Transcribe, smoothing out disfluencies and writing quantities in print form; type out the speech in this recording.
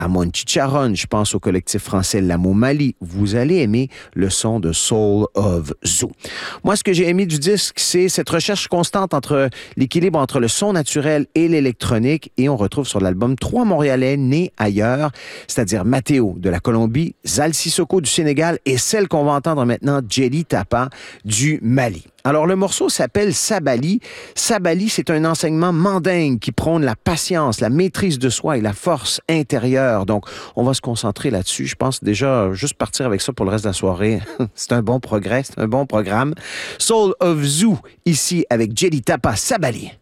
à Mon Chicharron, je pense au collectif français L'Amo Mali. Vous allez aimer le son de Soul of Zoo. Moi, ce que j'ai aimé du disque, c'est cette recherche constante entre l'équilibre entre le son naturel et l'électronique. Et on retrouve sur l'album trois Montréalais nés ailleurs, c'est-à-dire Mathéo de la Colombie, Zal Sissoko du Sénégal et celle qu'on va entendre maintenant, Djely Tapa du Mali. Alors, le morceau s'appelle Sabali. Sabali, c'est un enseignement mandingue qui prône la patience, la maîtrise de soi et la force intérieure. Donc, on va se concentrer là-dessus. Je pense déjà juste partir avec ça pour le reste de la soirée. C'est un bon progrès, c'est un bon programme. Soul of Zoo, ici avec Djely Tapa, Sabali.